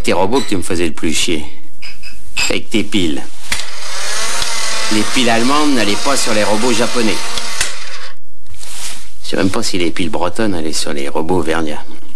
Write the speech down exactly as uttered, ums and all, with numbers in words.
avec tes robots que tu me faisais le plus chier. Avec tes piles. Les piles allemandes n'allaient pas sur les robots japonais. Je sais même pas si les piles bretonnes allaient sur les robots auvergnats.